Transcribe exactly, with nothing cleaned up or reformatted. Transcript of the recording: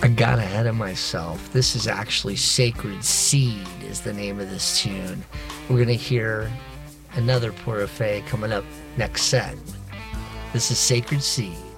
I got ahead of myself. This is actually Sacred Seed is the name of this tune. We're going to hear another Pura Fé coming up next set. This is Sacred Seed.